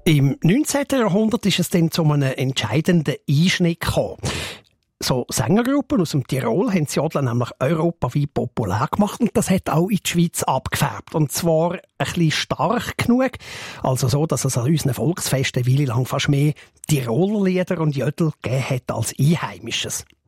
Im 19. Jahrhundert ist es dann zu einem entscheidenden Einschnitt gekommen. So Sängergruppen aus dem Tirol haben das Jodeln nämlich europaweit populär gemacht und das hat auch in die Schweiz abgefärbt. Und zwar ein bisschen stark genug, also so, dass es an unseren Volksfesten eine Weile lang fast mehr Tiroler Lieder und Jödel gegeben hat als Einheimisches.